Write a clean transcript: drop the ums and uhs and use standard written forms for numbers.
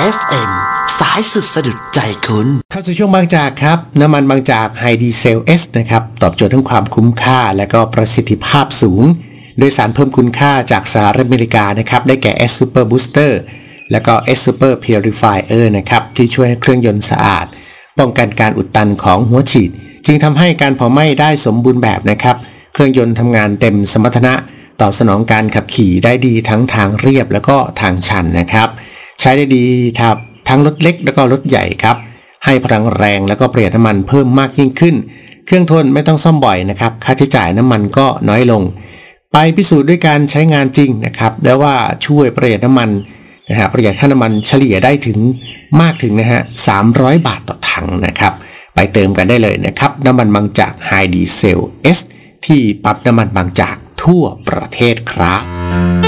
FM สายสุดสะดุดใจคุณเข้าสู่ช่วงบางจากครับน้ำมันบางจากไฮดีเซล S นะครับตอบโจทย์ทั้งความคุ้มค่าและก็ประสิทธิภาพสูงโดยสารเพิ่มคุณค่าจากสหรัฐอเมริกานะครับได้แก่ S Super Booster และก็ S Super Purifier นะครับที่ช่วยให้เครื่องยนต์สะอาดป้องกันการอุดตันของหัวฉีดจึงทำให้การเผาไหม้ได้สมบูรณ์แบบนะครับเครื่องยนต์ทำงานเต็มสมรรถนะตอบสนองการขับขี่ได้ดีทั้งทางเรียบแล้วก็ทางชันนะครับใช้ได้ดีทั้งรถเล็กแล้วก็รถใหญ่ครับให้พลังแรงแล้วก็ประหยัดน้ำมันเพิ่มมากยิ่งขึ้นเครื่องทนไม่ต้องซ่อมบ่อยนะครับค่าใช้จ่ายน้ำมันก็น้อยลงไปพิสูจน์ด้วยการใช้งานจริงนะครับแล้วว่าช่วยประหยัดน้ำมันนะฮะประหยัดค่าน้ำมันเฉลี่ยได้ถึงมากถึงนะฮะ300 บาทต่อถังนะครับไปเติมกันได้เลยนะครับน้ำมันบางจากไฮดีเซล S ที่ปั๊มน้ำมันบางจากทั่วประเทศครับ